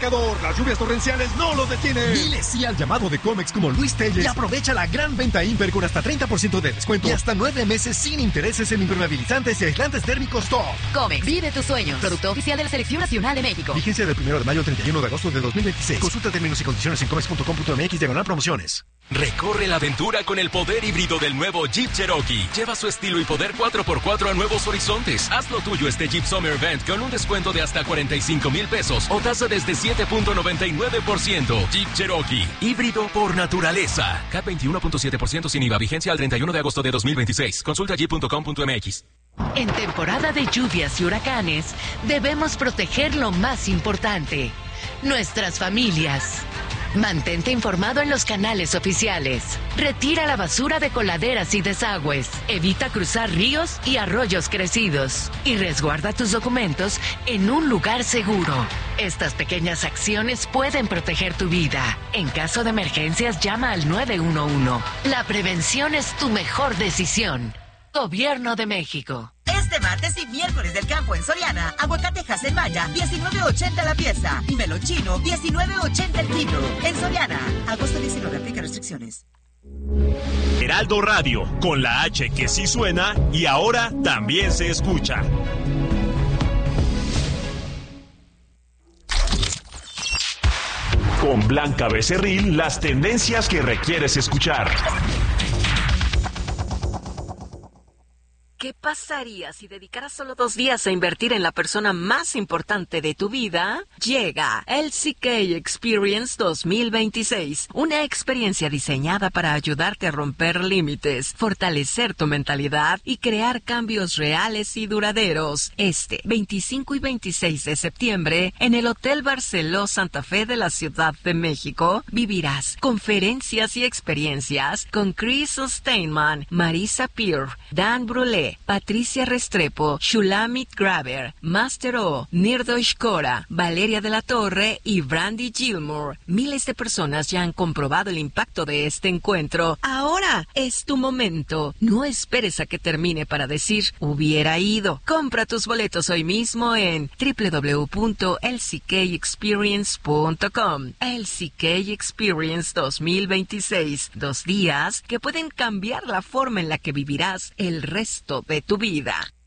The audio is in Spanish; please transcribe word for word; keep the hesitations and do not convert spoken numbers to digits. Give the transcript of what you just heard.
Las lluvias torrenciales no lo detienen. Dile sí al llamado de Comex como Luis Telles y aprovecha la gran venta Imper con hasta treinta por ciento de descuento y hasta nueve meses sin intereses en impermeabilizantes y aislantes térmicos top. Comex, vive tus sueños. Producto oficial de la Selección Nacional de México. Vigencia del primero de mayo al treinta y uno de agosto de dos mil veintiséis. Consulta términos y condiciones en comex punto com punto m x diagonal promociones. Recorre la aventura con el poder híbrido del nuevo Jeep Cherokee. Lleva su estilo y poder cuatro por cuatro a nuevos horizontes. Haz lo tuyo este Jeep Summer Event con un descuento de hasta cuarenta y cinco mil pesos o tasa desde siete punto noventa y nueve por ciento. Jeep Cherokee, híbrido por naturaleza. K veintiuno punto siete por ciento sin I V A. Vigencia al treinta y uno de agosto de dos mil veintiséis. Consulta jeep punto com punto m x. En temporada de lluvias y huracanes, debemos proteger lo más importante: nuestras familias. Mantente informado en los canales oficiales. Retira la basura de coladeras y desagües. Evita cruzar ríos y arroyos crecidos. Y resguarda tus documentos en un lugar seguro. Estas pequeñas acciones pueden proteger tu vida. En caso de emergencias, llama al nueve uno uno. La prevención es tu mejor decisión. Gobierno de México. Este martes y miércoles del campo en Soriana, aguacatejas en Maya, diecinueve ochenta la pieza, y melón chino, diecinueve ochenta el kilo. En Soriana, agosto diecinueve, aplica restricciones. Heraldo Radio, con la H que sí suena y ahora también se escucha. Con Blanca Becerril, las tendencias que requieres escuchar. ¿Qué pasaría si dedicaras solo dos días a invertir en la persona más importante de tu vida? Llega L C K Experience dos mil veintiséis, una experiencia diseñada para ayudarte a romper límites, fortalecer tu mentalidad y crear cambios reales y duraderos. Este veinticinco y veintiséis de septiembre, en el Hotel Barceló Santa Fe de la Ciudad de México, vivirás conferencias y experiencias con Chris Steinman, Marisa Peer, Dan Brulé, Patricia Restrepo, Shulamit Graber, Master O, Nirdosh Kora, Valeria de la Torre y Brandy Gilmore. Miles de personas ya han comprobado el impacto de este encuentro. Ahora es tu momento. No esperes a que termine para decir hubiera ido. Compra tus boletos hoy mismo en doble u doble u doble u punto l c k experience punto com. L C K Experience dos mil veintiséis. Dos días que pueden cambiar la forma en la que vivirás el resto de tu vida.